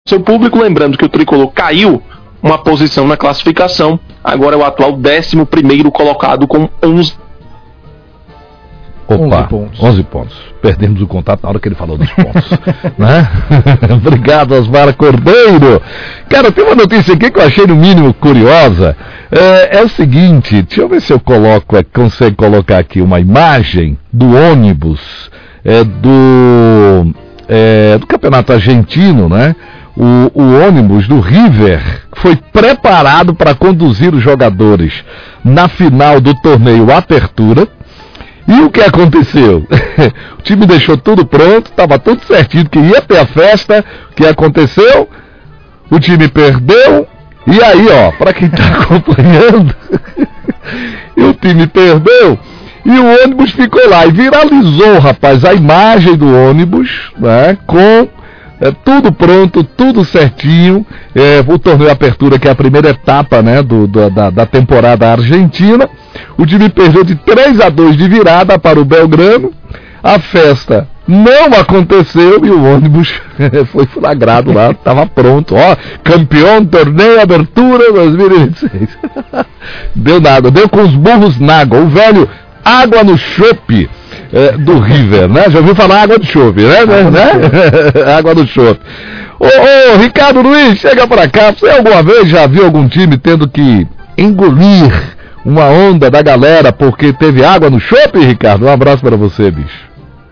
seu público. Lembrando que o Tricolor caiu uma posição na classificação, agora é o atual 11º colocado com 11. Opa, 11 pontos. Perdemos o contato na hora que ele falou dos pontos. Né? Obrigado, Osmar Cordeiro. Cara, tem uma notícia aqui que eu achei no mínimo curiosa. É o seguinte, deixa eu ver se eu consigo colocar aqui uma imagem do ônibus do campeonato argentino, né? O ônibus do River foi preparado para conduzir os jogadores na final do torneio Apertura. E o que aconteceu? O time deixou tudo pronto, estava tudo certinho, que ia ter a festa. O que aconteceu? O time perdeu. E aí, ó, para quem está acompanhando, o time perdeu e o ônibus ficou lá. E viralizou, rapaz, a imagem do ônibus, né, com tudo pronto, tudo certinho. O torneio Apertura, que é a primeira etapa, né, da temporada argentina. O time perdeu de 3-2 de virada para o Belgrano. A festa não aconteceu e o ônibus foi flagrado lá, estava pronto. Ó, campeão torneio Abertura 2026. Deu nada, deu com os burros na água. O velho água no chope do River, né? Já ouviu falar água do chope, né? Água do chope. Ô, Ricardo Luiz, chega pra cá. Você alguma vez já viu algum time tendo que engolir uma onda da galera porque teve água no chope, Ricardo? Um abraço para você, bicho.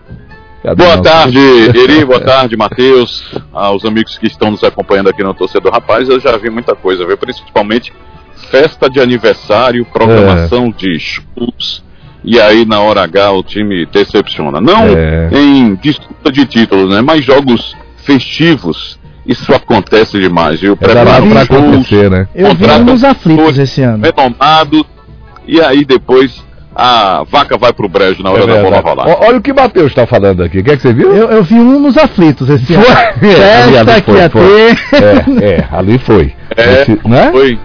Boa tarde, Eri, boa tarde, Matheus, aos amigos que estão nos acompanhando aqui no Torcedor. Rapaz, eu já vi muita coisa, viu? Principalmente festa de aniversário, programação de shows, e aí na hora H o time decepciona. Não em disputa de títulos, né? Mas jogos festivos, isso acontece demais, viu? Preparo para acontecer, né? Eu vi uns aflitos esse ano. Renomado, e aí depois a vaca vai pro brejo na hora da bola rolar. Olha o que o Matheus está falando aqui. O que é que você viu? Eu vi um nos aflitos esse ano. Festa que ia ter. Ali foi. Né? Foi.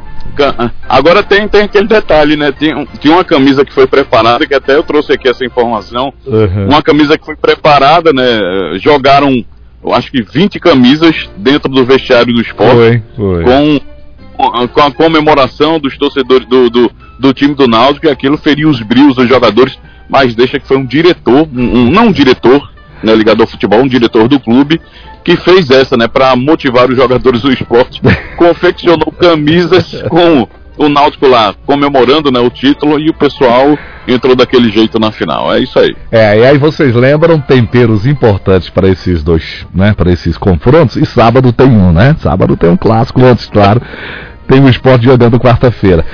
Agora tem aquele detalhe, né? Tinha uma camisa que foi preparada, que até eu trouxe aqui essa informação. Uma camisa que foi preparada, né? Jogaram, eu acho que 20 camisas dentro do vestiário do Sport. Foi. Com a comemoração dos torcedores do time do Náutico, e aquilo feriu os brios dos jogadores, mas deixa que foi um diretor, não um diretor, né, ligado ao futebol, um diretor do clube, que fez essa, né, para motivar os jogadores do esporte, confeccionou camisas com o Náutico lá comemorando, né, o título, e o pessoal entrou daquele jeito na final. É isso aí. E aí vocês lembram temperos importantes para esses dois, né, para esses confrontos, e sábado tem um, né? Sábado tem um clássico antes, claro. Tem o Sport jogando quarta-feira.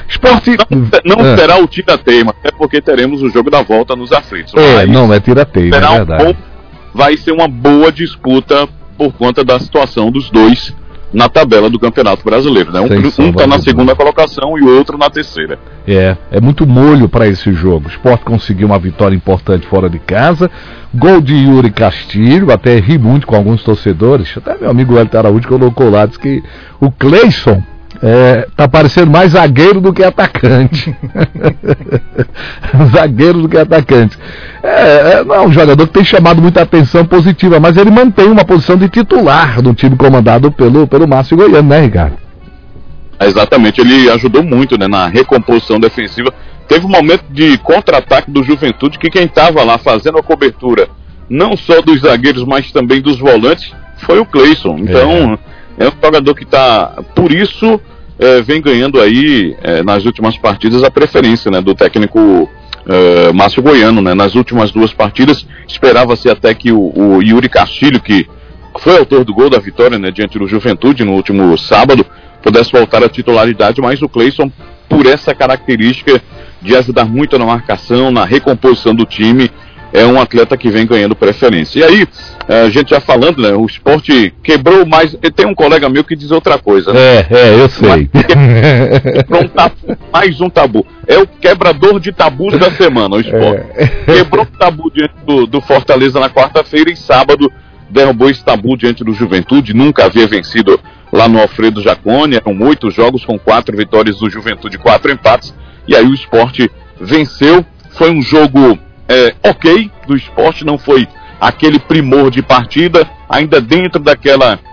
Não será o tira-teima, até porque teremos o jogo da volta nos aflitos. Não é tira-teima, é verdade. Vai ser uma boa disputa por conta da situação dos dois na tabela do Campeonato Brasileiro, né? Um tá na segunda colocação e o outro na terceira. É muito molho para esse jogo. O Sport conseguiu uma vitória importante fora de casa. Gol de Yuri Castilho, até ri muito com alguns torcedores. Até meu amigo Hélio Araújo colocou lá, disse que o Cleison tá parecendo mais zagueiro do que atacante. Zagueiro do que atacante. Não é um jogador que tem chamado muita atenção positiva, mas ele mantém uma posição de titular do time comandado pelo Márcio Goiano, né, Ricardo? Exatamente, ele ajudou muito, né, na recomposição defensiva. Teve um momento de contra-ataque do Juventude que quem estava lá fazendo a cobertura, não só dos zagueiros, mas também dos volantes, foi o Cleison. Então, é um jogador que está, por isso, vem ganhando aí, nas últimas partidas, a preferência, né, do técnico Márcio Goiano, né? Nas últimas duas partidas, esperava-se até que o Yuri Castilho, que foi autor do gol da vitória, né, diante do Juventude no último sábado, pudesse voltar à titularidade, mas o Cleison, por essa característica de ajudar muito na marcação, na recomposição do time, é um atleta que vem ganhando preferência. E aí, a gente já falando, né, o Sport quebrou mais. Tem um colega meu que diz outra coisa. Né? Eu sei. Quebrou mais um tabu. É o quebrador de tabus da semana, o Sport. Quebrou o tabu diante do Fortaleza na quarta-feira, e sábado derrubou esse tabu diante do Juventude. Nunca havia vencido lá no Alfredo Jaconi. Eram 8 jogos com 4 vitórias do Juventude, 4 empates. E aí o Sport venceu. Foi um jogo ok do Sport, não foi aquele primor de partida, ainda dentro daquela